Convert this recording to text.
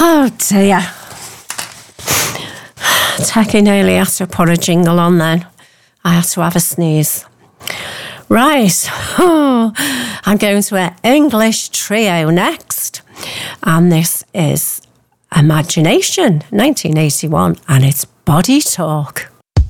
Oh dear. Techie nearly had to put a jingle on then. I had to have a sneeze. Right. I'm going to an English trio next. And this is Imagination, 1981, and it's Body Talk.